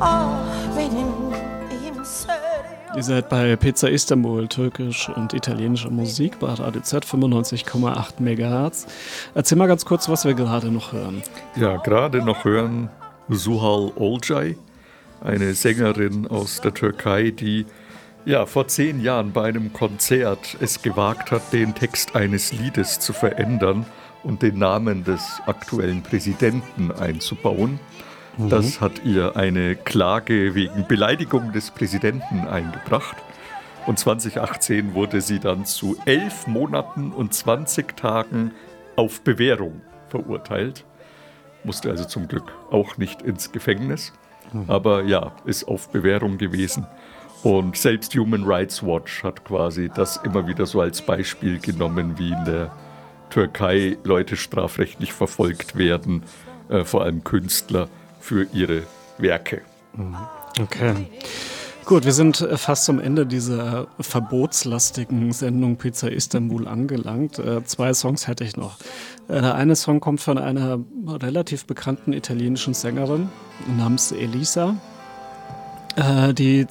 Ihr seid bei Pizza Istanbul, türkisch und italienische Musik bei Radio Z 95,8 MHz. Erzähl mal ganz kurz, was wir gerade noch hören. Ja, gerade noch hören Suhal Olcay, eine Sängerin aus der Türkei, die vor 10 Jahren bei einem Konzert es gewagt hat, den Text eines Liedes zu verändern und den Namen des aktuellen Präsidenten einzubauen. Das hat ihr eine Klage wegen Beleidigung des Präsidenten eingebracht. Und 2018 wurde sie dann zu 11 Monaten und 20 Tagen auf Bewährung verurteilt. Musste also zum Glück auch nicht ins Gefängnis. Aber ist auf Bewährung gewesen. Und selbst Human Rights Watch hat quasi das immer wieder so als Beispiel genommen, wie in der Türkei Leute strafrechtlich verfolgt werden, vor allem Künstler, für ihre Werke. Okay. Gut, wir sind fast zum Ende dieser verbotslastigen Sendung Pizza Istanbul angelangt. 2 Songs hätte ich noch. Der eine Song kommt von einer relativ bekannten italienischen Sängerin namens Elisa, die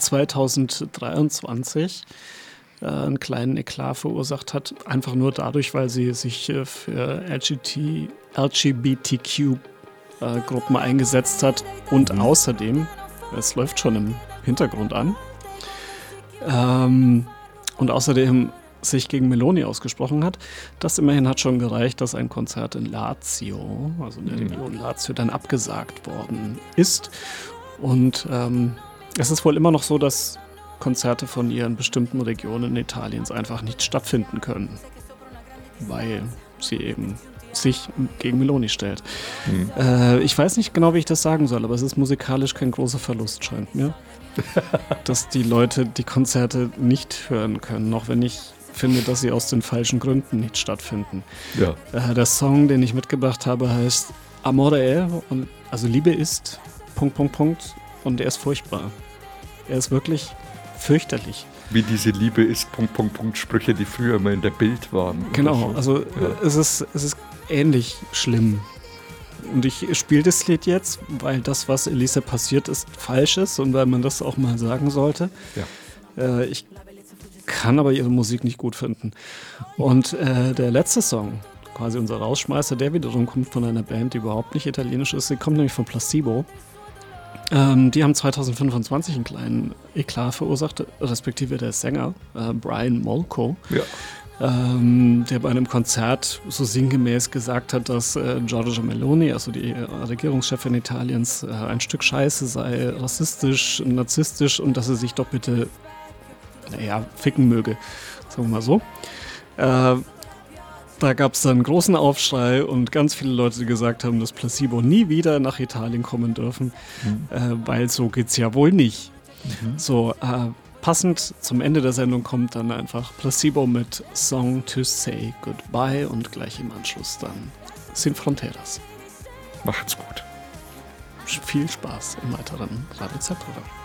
2023 einen kleinen Eklat verursacht hat, einfach nur dadurch, weil sie sich für LGBTQ-Gruppen eingesetzt hat und außerdem, es läuft schon im Hintergrund an, und außerdem sich gegen Meloni ausgesprochen hat. Das immerhin hat schon gereicht, dass ein Konzert in Lazio, also in der Region Lazio, dann abgesagt worden ist. Und es ist wohl immer noch so, dass Konzerte von ihr in bestimmten Regionen Italiens einfach nicht stattfinden können, weil sie eben sich gegen Meloni stellt. Ich weiß nicht genau, wie ich das sagen soll, aber es ist musikalisch kein großer Verlust, scheint mir, dass die Leute die Konzerte nicht hören können, auch wenn ich finde, dass sie aus den falschen Gründen nicht stattfinden. Ja. Der Song, den ich mitgebracht habe, heißt Amore è, also Liebe ist, ... und er ist furchtbar. Er ist wirklich fürchterlich. Wie diese Liebe ist, ... Sprüche, die früher immer in der Bild waren. Genau, so. Also es ist ähnlich schlimm. Und ich spiele das Lied jetzt, weil das, was Elisa passiert ist, falsch ist und weil man das auch mal sagen sollte. Ja. Ich kann aber ihre Musik nicht gut finden. Und der letzte Song, quasi unser Rausschmeißer, der wiederum kommt von einer Band, die überhaupt nicht italienisch ist. Sie kommt nämlich von Placebo. Die haben 2025 einen kleinen Eklat verursacht, respektive der Sänger, Brian Molko. Ja. Der bei einem Konzert so sinngemäß gesagt hat, dass Giorgia Meloni, also die Regierungschefin Italiens, ein Stück Scheiße sei, rassistisch, narzisstisch und dass sie sich doch bitte, ficken möge, sagen wir mal so. Da gab es dann einen großen Aufschrei und ganz viele Leute, die gesagt haben, dass Placebo nie wieder nach Italien kommen dürfen, weil so geht's ja wohl nicht. So, passend zum Ende der Sendung kommt dann einfach Placebo mit Song to Say Goodbye und gleich im Anschluss dann Sin Fronteras. Macht's gut. Viel Spaß im weiteren Radio Z-Programm.